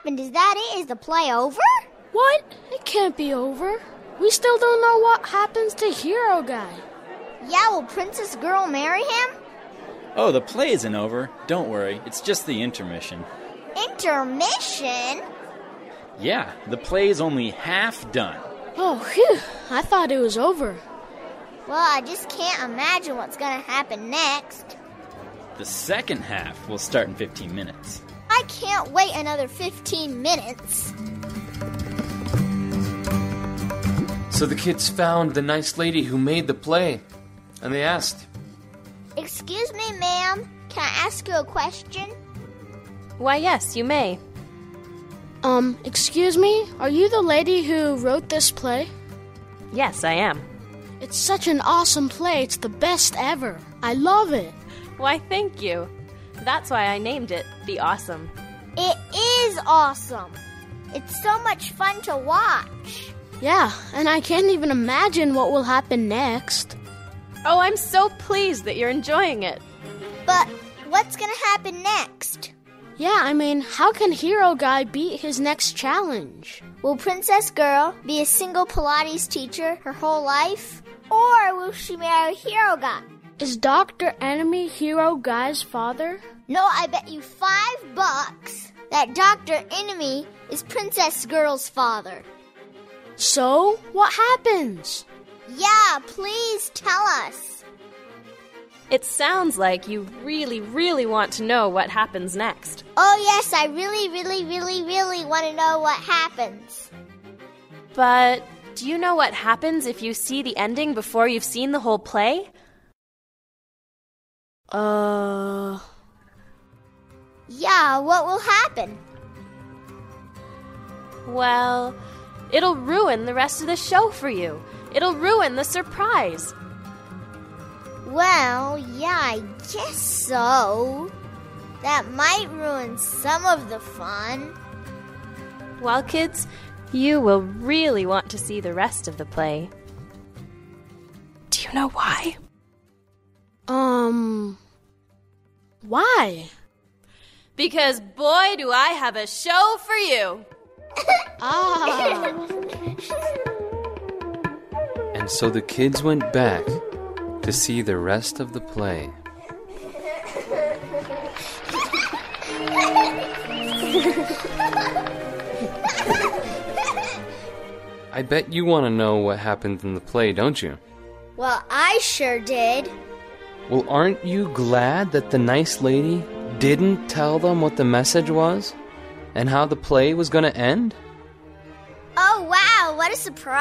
happened? Is that it? Is the play over? What? It can't be over. We still don't know what happens to Hero Guy. Yeah, will Princess Girl marry him? Oh, the play isn't over. Don't worry, it's just the intermission. Intermission? Yeah, the play is only half done. Oh, phew. I thought it was over. Well, I just can't imagine what's going to happen next. The second half will start in 15 minutes. I can't wait another 15 minutes. So the kids found the nice lady who made the play, and they asked, Excuse me, ma'am. Can I ask you a question? Why, yes, you may. Excuse me? Are you the lady who wrote this play? Yes, I am. It's such an awesome play. It's the best ever. I love it. Why, thank you. That's why I named it The Awesome. It is awesome. It's so much fun to watch. Yeah, and I can't even imagine what will happen next. Oh, I'm so pleased that you're enjoying it. But what's going to happen next? Yeah, I mean, how can Hero Guy beat his next challenge? Will Princess Girl be a single Pilates teacher her whole life? Or will she marry Hero Guy? Is Dr. Enemy Hero Guy's father? No, I bet you $5 that Dr. Enemy is Princess Girl's father. So, what happens? Yeah, please tell us. It sounds like you really, really want to know what happens next. Oh, yes, I really, really, really, really want to know what happens. But do you know what happens if you see the ending before you've seen the whole play? Yeah, what will happen? Well, it'll ruin the rest of the show for you. It'll ruin the surprise. Well, yeah, I guess so. That might ruin some of the fun. Well, kids, you will really want to see the rest of the play. Do you know why? Why? Because, boy, do I have a show for you. and so the kids went back to see the rest of the play. I bet you want to know what happened in the play, don't you? Well, I sure did. Well, aren't you glad that the nice lady didn't tell them what the message was and how the play was going to end? Oh, wow, what a surprise.